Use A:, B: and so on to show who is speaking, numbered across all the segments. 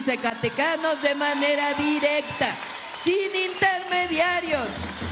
A: zacatecanos de manera directa, sin intermediarios.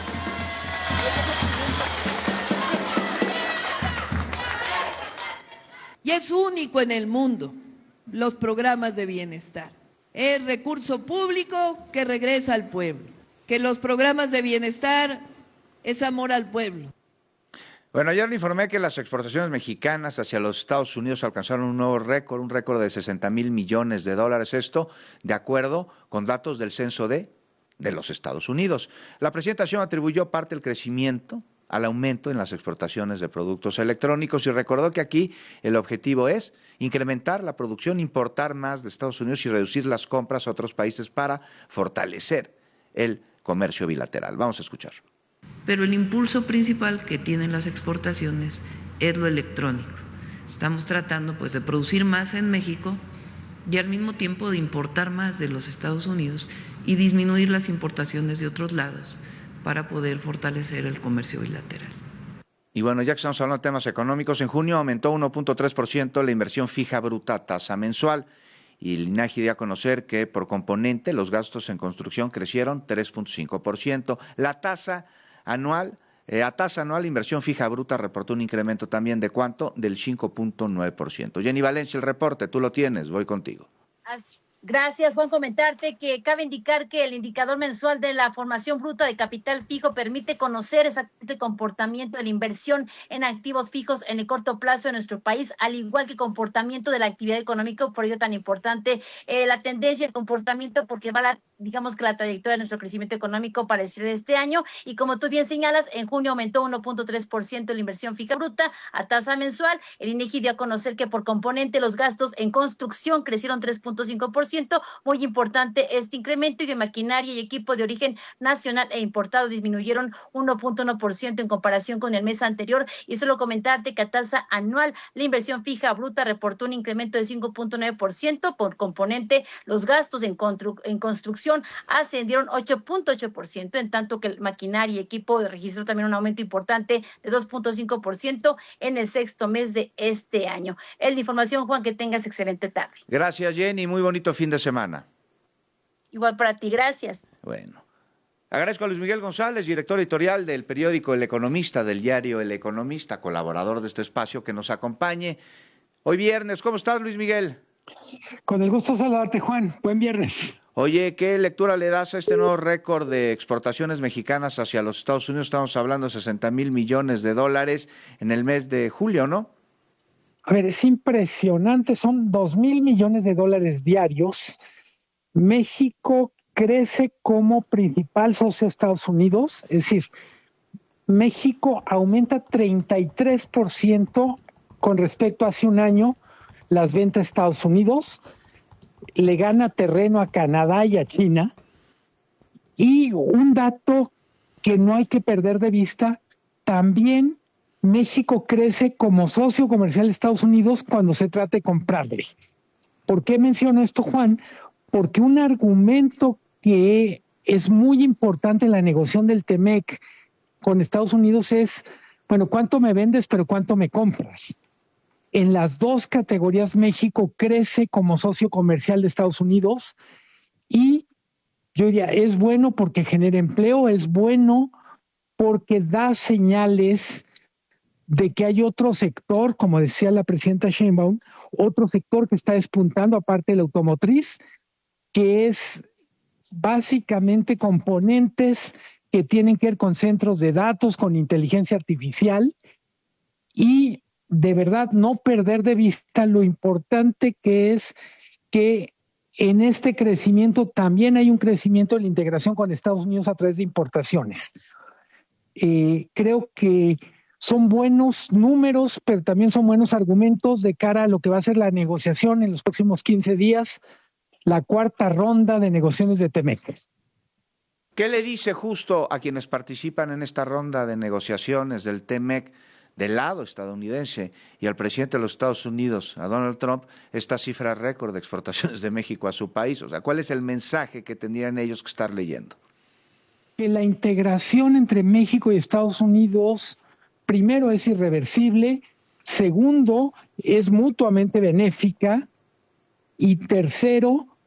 A: Y es único en el mundo los programas de bienestar. Es recurso público que regresa al pueblo, que los programas de bienestar es amor al pueblo.
B: Bueno, ayer le informé que las exportaciones mexicanas hacia los Estados Unidos alcanzaron un nuevo récord, un récord de 60,000 millones de dólares. Esto de acuerdo con datos del censo de los Estados Unidos. La presidenta Sheinbaum atribuyó parte del crecimiento al aumento en las exportaciones de productos electrónicos y recordó que aquí el objetivo es incrementar la producción, importar más de Estados Unidos y reducir las compras a otros países para fortalecer el comercio bilateral. Vamos a escuchar.
A: Pero el impulso principal que tienen las exportaciones es lo electrónico. Estamos tratando pues de producir más en México y al mismo tiempo de importar más de los Estados Unidos y disminuir las importaciones de otros lados para poder fortalecer el comercio bilateral.
B: Y bueno, ya que estamos hablando de temas económicos, en junio aumentó 1.3% la inversión fija bruta tasa mensual. Y el INAGI dio a conocer que por componente los gastos en construcción crecieron 3.5%. La tasa anual, a tasa anual, inversión fija bruta reportó un incremento también de ¿cuánto? Del 5.9%. Jenny Valencia, el reporte, tú lo tienes, voy contigo.
C: Gracias, Juan. Comentarte que cabe indicar que el indicador mensual de la formación bruta de capital fijo permite conocer exactamente el comportamiento de la inversión en activos fijos en el corto plazo en nuestro país, al igual que el comportamiento de la actividad económica, por ello tan importante la tendencia, el comportamiento, porque va digamos que la trayectoria de nuestro crecimiento económico para el cierre de este año. Y como tú bien señalas, en junio aumentó 1.3% la inversión fija bruta a tasa mensual. El INEGI dio a conocer que por componente los gastos en construcción crecieron 3.5%. Muy importante este incremento, y que maquinaria y equipo de origen nacional e importado disminuyeron 1.1% en comparación con el mes anterior. Y solo comentarte que a tasa anual la inversión fija bruta reportó un incremento de 5.9%. Por componente los gastos en construcción ascendieron 8.8%, en tanto que maquinaria y equipo registró también un aumento importante de 2.5% en el sexto mes de este año. Es la información, Juan, que tengas excelente tarde.
B: Gracias, Jenny, muy bonito fin de semana.
C: Igual para ti, gracias.
B: Bueno, agradezco a Luis Miguel González, director editorial del periódico El Economista, del diario El Economista, colaborador de este espacio, que nos acompañe hoy viernes. ¿Cómo estás, Luis Miguel?
D: Con el gusto de saludarte, Juan. Buen viernes.
B: Oye, ¿qué lectura le das a este nuevo récord de exportaciones mexicanas hacia los Estados Unidos? Estamos hablando de 60,000 millones de dólares en el mes de julio, ¿no?
D: A ver, es impresionante, son 2,000 millones de dólares diarios. México crece como principal socio de Estados Unidos, es decir, México aumenta 33% con respecto a hace un año las ventas a Estados Unidos, le gana terreno a Canadá y a China. Y un dato que no hay que perder de vista, también México crece como socio comercial de Estados Unidos cuando se trata de comprarle. ¿Por qué menciono esto, Juan? Porque un argumento que es muy importante en la negociación del TEMEC con Estados Unidos es, bueno, ¿cuánto me vendes, pero cuánto me compras? En las dos categorías México crece como socio comercial de Estados Unidos, y yo diría, es bueno porque genera empleo, es bueno porque da señales de que hay otro sector, como decía la presidenta Sheinbaum, otro sector que está despuntando aparte de la automotriz, que es básicamente componentes que tienen que ver con centros de datos, con inteligencia artificial, y de verdad no perder de vista lo importante que es que en este crecimiento también hay un crecimiento de la integración con Estados Unidos a través de importaciones. Creo que son buenos números, pero también son buenos argumentos de cara a lo que va a ser la negociación en los próximos 15 días, la cuarta ronda de negociaciones de TEMEC.
B: ¿Qué le dice justo a quienes participan en esta ronda de negociaciones del TEMEC del lado estadounidense y al presidente de los Estados Unidos, a Donald Trump, esta cifra récord de exportaciones de México a su país? O sea, ¿cuál es el mensaje que tendrían ellos que estar leyendo?
D: Que la integración entre México y Estados Unidos, primero, es irreversible, segundo, es mutuamente benéfica, y tercero,